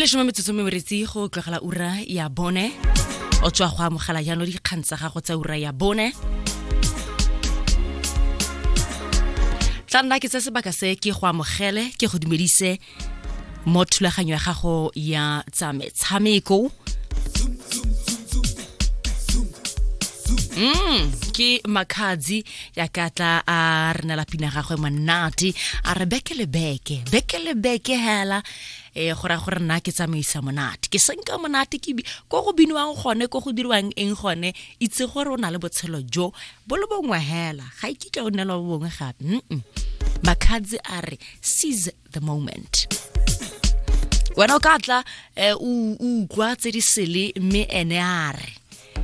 Dileshome metsotso memoretsi go tlogela ura ya bone o tswa go amogela yano di kgantsa ga go tsa ura ya bone tla ke tse sebaka se ke go amogele ke go dumedise mo thulaganyo ya gago ya tsa metshameko ke makadzi ya katla a rena la pina gagwe manati a re bekele beke hela gora gore nna ke tsamaisa monate ke senka monate ke go go binwang gone go dirwang eng gone itse gore o na le botshelo jo bo le bongwe hela ga ikitla o nela bongwe gape makadzi a re seize the moment wena o katla o kwa tse di sele mme ene a re